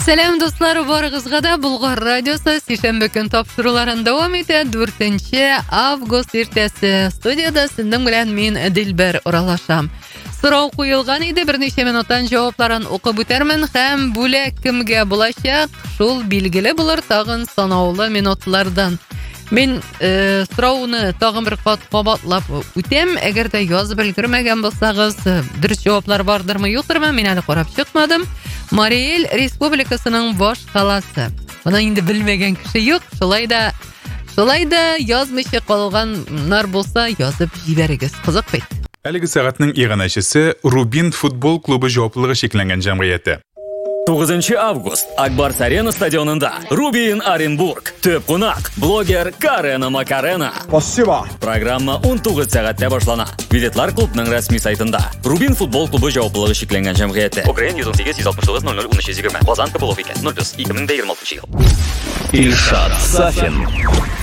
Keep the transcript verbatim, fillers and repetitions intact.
Сәлем достар, барыгызга да Булгар радиосы сишәмбе көн тапшыруларын дәвам итә. дүртенче август иртәсе. Студияда сезнең белән мин Дилбәр уралашам. Сорау куелган иде, берничә минуттан җавапларын укып үтәрмен һәм бүләк кемгә булачак, шул билгеле булыр тагын санаулы минутлардан. Мин э, сорауны тагын бер кат кабатлап үтәм. Әгәр дә язып өлгермәгән булсагыз, дөрес җаваплар бардырмы, юктырмы, мин әле карап чыкмадым. Мари Эл Республикасының баш каласы. Моны инде белмәгән кеше юк. Шулай да, шулай да язмыйча калганнар булса, язып җибәрегез. Кызык бит. Әлеге сәгатьнең иганәчесе Рубин футбол клубы җаваплылыгы шекләнгән җәмгыяте. тугызынчы август Акбарс Арена стадионында Рубин Оренбург. Төп кунак блогер Карена Макарена. Спасибо. Программа он тугыз сәгатьтә башлана. Билетлар клубның рәсми сайтында. Рубин футбол клубы җаваплылыгы шекләнгән җәмгыяте. Украин йөз ун сигез йөз алтмыш тугыз ноль ноль ун өч йөз егерме. Казан Кобылов икән. ноль плюс ике мең егерме алты ел. Илшат Сафин.